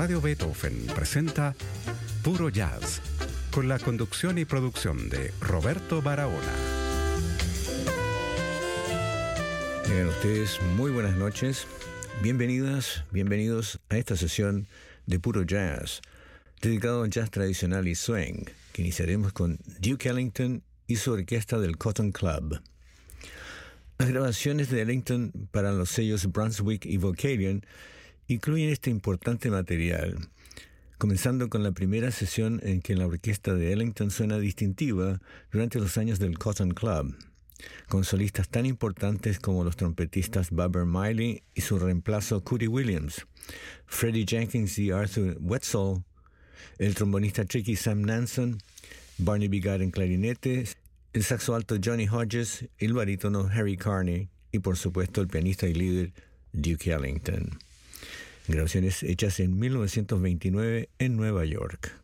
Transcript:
Radio Beethoven presenta Puro Jazz, con la conducción y producción de Roberto Barahona. Tengan ustedes muy buenas noches. Bienvenidos a esta sesión de Puro Jazz, dedicado al jazz tradicional y swing, que iniciaremos con Duke Ellington y su orquesta del Cotton Club. Las grabaciones de Ellington para los sellos Brunswick y Vocalion incluyen este importante material, comenzando con la primera sesión en que la orquesta de Ellington suena distintiva durante los años del Cotton Club, con solistas tan importantes como los trompetistas Bubber Miley y su reemplazo Cootie Williams, Freddie Jenkins y Arthur Wetzel, el trombonista tricky Sam Nanson, Barney Bigard en clarinete, el saxo alto Johnny Hodges, el barítono Harry Carney y por supuesto el pianista y líder Duke Ellington. Grabaciones hechas en 1929 en Nueva York.